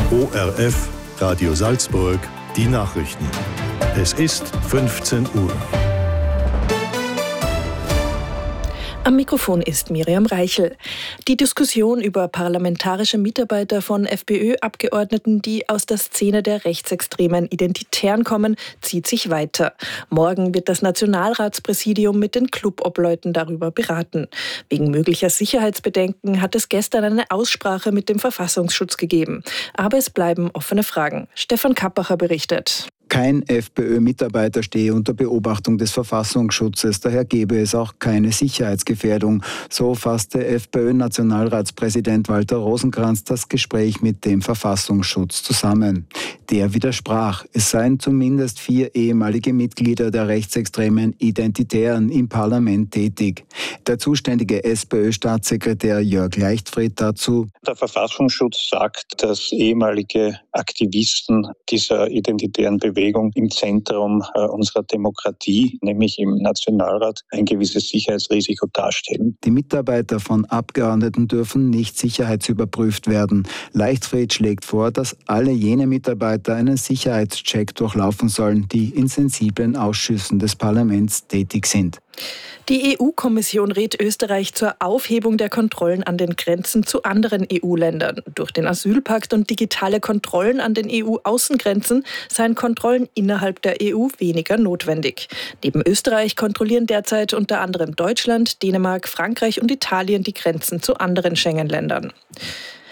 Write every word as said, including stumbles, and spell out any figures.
O R F, Radio Salzburg, die Nachrichten. Es ist fünfzehn Uhr. Am Mikrofon ist Miriam Reichel. Die Diskussion über parlamentarische Mitarbeiter von FPÖ-Abgeordneten, die aus der Szene der rechtsextremen Identitären kommen, zieht sich weiter. Morgen wird das Nationalratspräsidium mit den Clubobleuten darüber beraten. Wegen möglicher Sicherheitsbedenken hat es gestern eine Aussprache mit dem Verfassungsschutz gegeben. Aber es bleiben offene Fragen. Stefan Kappacher berichtet. Kein FPÖ-Mitarbeiter stehe unter Beobachtung des Verfassungsschutzes, daher gebe es auch keine Sicherheitsgefährdung. So fasste FPÖ-Nationalratspräsident Walter Rosenkranz das Gespräch mit dem Verfassungsschutz zusammen. Der widersprach, es seien zumindest vier ehemalige Mitglieder der rechtsextremen Identitären im Parlament tätig. Der zuständige SPÖ-Staatssekretär Jörg Leichtfried dazu: Der Verfassungsschutz sagt, dass ehemalige Aktivisten dieser identitären Bewegung im Zentrum äh, unserer Demokratie, nämlich im Nationalrat, ein gewisses Sicherheitsrisiko darstellen. Die Mitarbeiter von Abgeordneten dürfen nicht sicherheitsüberprüft werden. Leichtfried schlägt vor, dass alle jene Mitarbeiter einen Sicherheitscheck durchlaufen sollen, die in sensiblen Ausschüssen des Parlaments tätig sind. Die E U-Kommission rät Österreich zur Aufhebung der Kontrollen an den Grenzen zu anderen E U-Ländern. Durch den Asylpakt und digitale Kontrollen an den E U-Außengrenzen seien Kontrollen innerhalb der E U weniger notwendig. Neben Österreich kontrollieren derzeit unter anderem Deutschland, Dänemark, Frankreich und Italien die Grenzen zu anderen Schengen-Ländern.